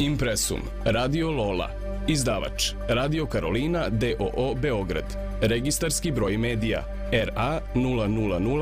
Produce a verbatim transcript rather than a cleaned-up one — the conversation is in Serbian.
Impresum, Radio Lola, izdavač Radio Karolina d o o Beograd, registarski broj medija R A nula nula nula